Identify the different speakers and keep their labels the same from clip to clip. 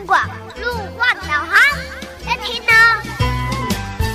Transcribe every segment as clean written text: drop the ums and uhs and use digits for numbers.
Speaker 1: 广路况导航，要听哦。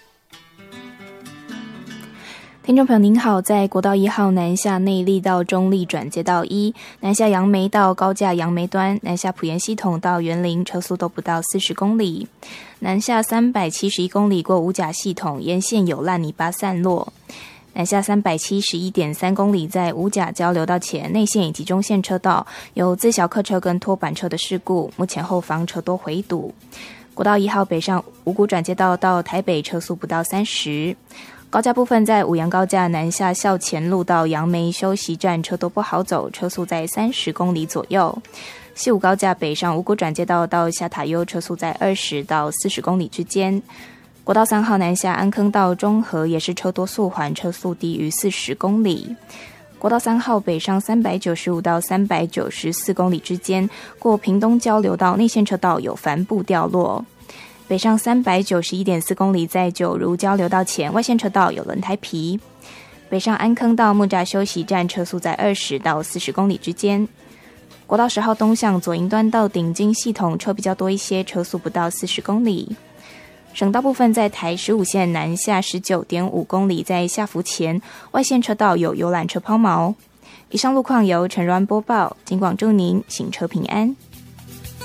Speaker 2: 听众朋友您好，在国道1号南下内壢到中壢转接道1，南下杨梅到高架杨梅端，南下埔盐系统到园林，车速都不到40公里。南下371公里过五甲系统，沿线有烂泥巴散落。南下371.3公里，在五甲交流道前内线以及中线车道有自小客车跟拖板车的事故，目前后方车多回堵。国道1号北上五股转接道到台北，车速不到30。高架部分在五杨高架南下校前路到杨梅休息站，车都不好走，车速在30公里左右。西五高架北上五股转接道到下塔悠，车速在20到40公里之间。国道3号南下安坑到中和也是车多速缓，车速低于40公里。国道3号北上395到394公里之间，过屏东交流道内线车道有帆布掉落。北上391.4公里，在九如交流道前外线车道有轮胎皮。北上安坑到木栅休息站，车速在20到40公里之间。国道10号东向左营端到顶金系统车比较多一些，车速不到40公里。省道部分在台15线南下19.5公里，在下福前外线车道有游览车抛锚。以上路况由陈软播报，警广祝您行车平安。